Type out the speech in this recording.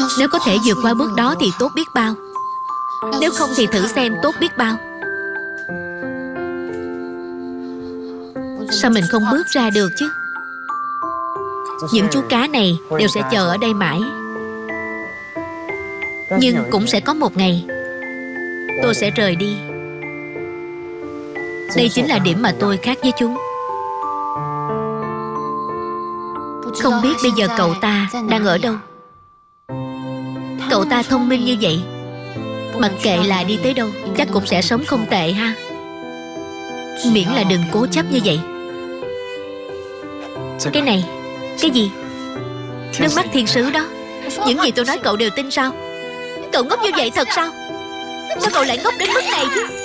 Nếu có thể vượt qua bước đó thì tốt biết bao. Nếu không thì thử xem tốt biết bao. Sao mình không bước ra được chứ? Những chú cá này đều sẽ chờ ở đây mãi. Nhưng cũng sẽ có một ngày tôi sẽ rời đi. Đây chính là điểm mà tôi khác với chúng. Không biết bây giờ cậu ta đang ở đâu. Cậu ta thông minh như vậy, mặc kệ là đi tới đâu chắc cũng sẽ sống không tệ ha. Miễn là đừng cố chấp như vậy. Cái này, cái gì? Nước mắt thiên sứ đó. Những gì tôi nói cậu đều tin sao? Cậu ngốc như vậy thật sao? Sao cậu lại ngốc đến mức này chứ?